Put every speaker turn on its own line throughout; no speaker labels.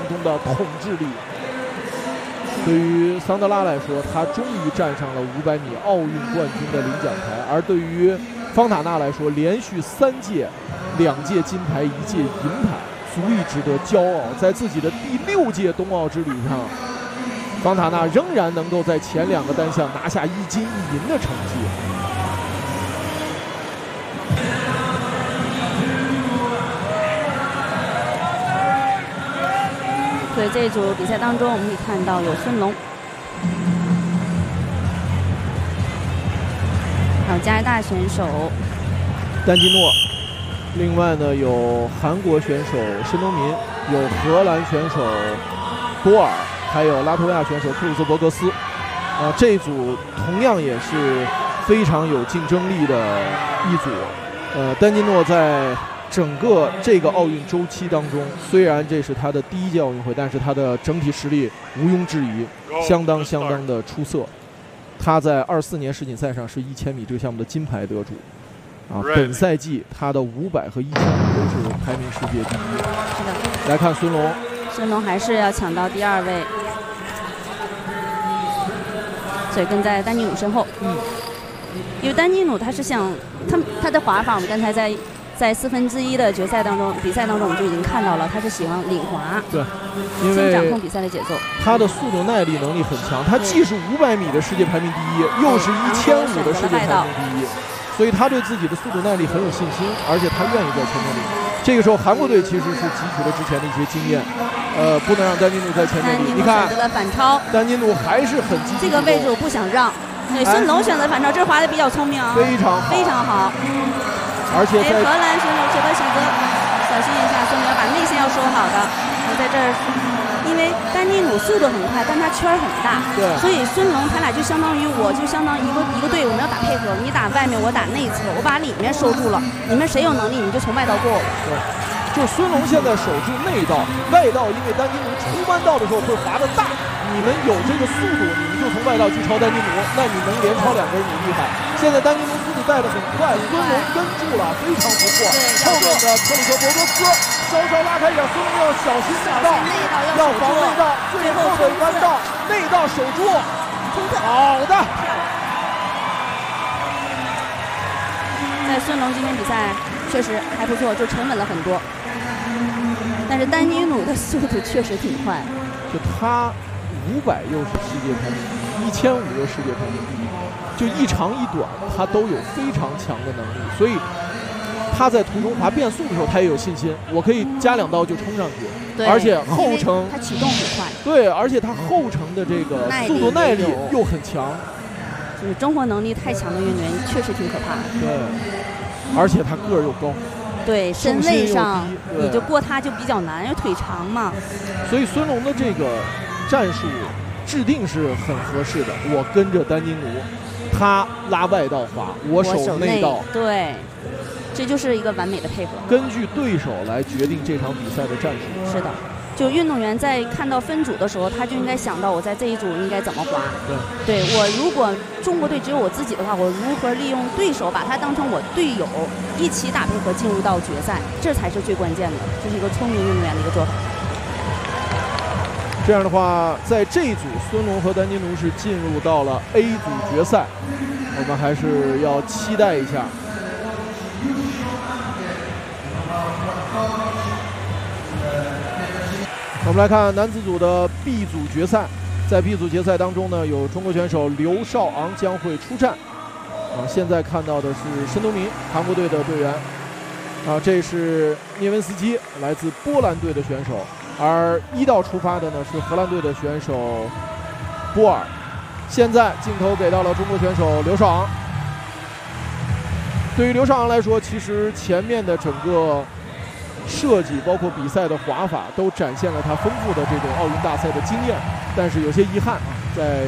中的统治力。对于桑德拉来说，他终于站上了500米奥运冠军的领奖台；而对于方塔纳来说，连续3届，2届金牌，1届银牌，足以值得骄傲。在自己的第6届冬奥之旅上，方塔纳仍然能够在前2个单项拿下1金1银的成绩。
所以这一组比赛当中，我们可以看到有孙龙，还有加拿大选手
丹基诺，另外呢有韩国选手申东民，有荷兰选手波尔，还有拉脱维亚选手库鲁兹伯格斯。这一组同样也是非常有竞争力的一组。丹基诺在整个这个奥运周期当中，虽然这是他的第1届奥运会，但是他的整体实力毋庸置疑，相当的出色。他在24年世锦赛上是1000米这个项目的金牌得主。本赛季他的500和1500都是排名世界第1。
是的。
来看孙龙，
孙龙还是要抢到第2位，所以跟在丹尼努身后。因为丹尼努他是想他的滑法，我们刚才在1/4的决赛当中，比赛当中我们就已经看到了，他是喜欢领滑，
对，因为
掌控比赛的节奏。
他的速度耐力能力很强，他既是500米的世界排名第1，又是1500的世界排名第1，所以他对自己的速度耐力很有信心，而且他愿意在前面领。这个时候，韩国队其实是汲取了之前的一些经验，不能让丹尼努在前面领。你看，
选择了反超，
丹尼努还是很积极。
这个位置我不想让。对，孙龙选择反超，这滑的比较聪明啊，
非常好，
非常好。
而且在
荷兰选手选择小心一下，孙龙要把内线要收好的。在这儿，因为丹尼努速度很快，但他圈很大，
对，
所以孙龙他俩就相当于一个队，我们要打配合，你打外面，我打内侧，我把里面收住了，你们谁有能力你就从外道过我。
对，就是孙龙现在守住内道，外道因为丹尼努出弯道的时候会滑得大，你们有这个速度，你们就从外道去超丹尼努，那你能连超2个人你厉害。现在丹尼努速度带得很快，孙龙跟住了，非常不错。后面的克里格伯格斯稍稍拉开一点，孙龙要小心内道，要防内道，最后的弯道内道守住，好的。
在孙龙今天比赛确实还不错，就沉稳了很多。但是丹尼努的速度确实挺快，
就他500又是世界排名第1，1500又世界排名第1，就一长一短，他都有非常强的能力，所以他在途中滑变速的时候，他也有信心，我可以加2刀就冲上去，而且后程
他启动很快，
对，而且他后程的这个速度耐力又很强，
就是中活能力太强的运动员确实挺可怕的。
对，而且他个儿又高。
对，身位上你就过他就比较难，因为腿长嘛。
所以孙龙的这个战术制定是很合适的。我跟着丹尼努，他拉外道滑，我守内道。
对，这就是一个完美的配合。
根据对手来决定这场比赛的战术。
是的。就运动员在看到分组的时候，他就应该想到我在这一组应该怎么滑。对，我如果中国队只有我自己的话，我如何利用对手把他当成我队友，一起打配合进入到决赛，这才是最关键的。这是一个聪明运动员的一个做法。
这样的话，在这一组，孙龙和丹尼努是进入到了 A 组决赛，我们还是要期待一下。我们来看男子组的 B 组决赛，在 B 组决赛当中呢，有中国选手刘少昂将会出战。现在看到的是申东民，韩国队的队员。这是涅文斯基，来自波兰队的选手。而1道出发的呢是荷兰队的选手波尔。现在镜头给到了中国选手刘少昂。对于刘少昂来说，其实前面的整个设计包括比赛的滑法都展现了他丰富的这种奥运大赛的经验，但是有些遗憾啊，在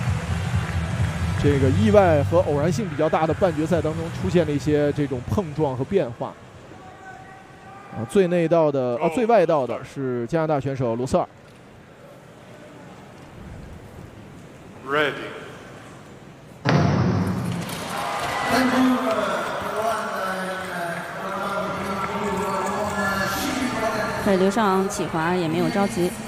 这个意外和偶然性比较大的半决赛当中出现了一些这种碰撞和变化。最外道的是加拿大选手卢瑟尔。
Ready。
所以刘少昂起滑也没有着急。